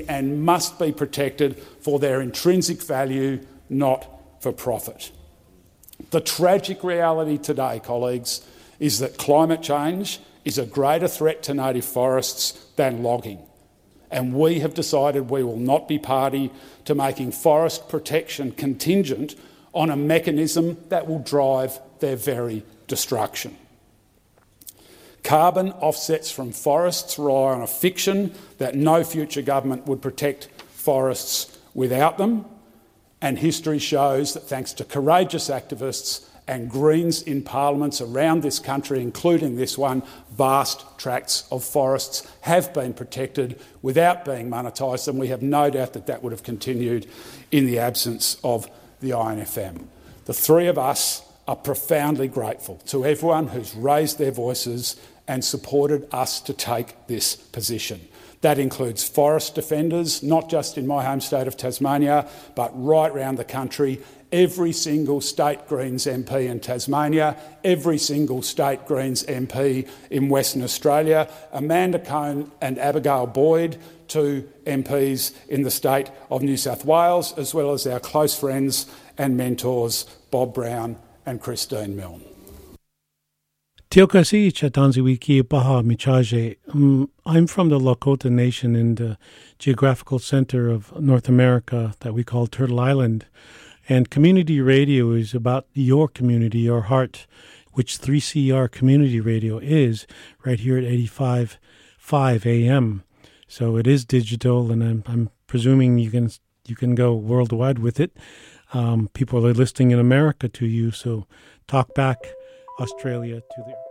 and must be protected for their intrinsic value, not for profit. The tragic reality today, colleagues, is that climate change is a greater threat to native forests than logging, and we have decided we will not be party to making forest protection contingent on a mechanism that will drive their very destruction. Carbon offsets from forests rely on a fiction that no future government would protect forests without them, and history shows that thanks to courageous activists and Greens in parliaments around this country, including this one, vast tracts of forests have been protected without being monetised, and we have no doubt that that would have continued in the absence of the INFM. The three of us are profoundly grateful to everyone who's raised their voices and supported us to take this position. That includes forest defenders, not just in my home state of Tasmania, but right around the country. Every single state Greens MP in Tasmania, every single state Greens MP in Western Australia, Amanda Cone and Abigail Boyd, two MPs in the state of New South Wales, as well as our close friends and mentors Bob Brown and Christine Milne. Tiokasi Chatanziwiki Baha Michaje. I'm from the Lakota Nation in the geographical center of North America that we call Turtle Island. And community radio is about your community, your heart, which 3CR Community Radio is right here at 85.5 AM. So it is digital, and I'm presuming you can go worldwide with it. People are listening in America to you, so talk back Australia to the...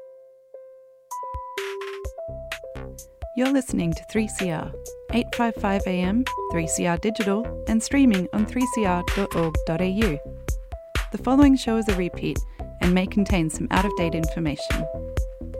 You're listening to 3CR, 855 AM, 3CR Digital, and streaming on 3cr.org.au. The following show is a repeat and may contain some out-of-date information.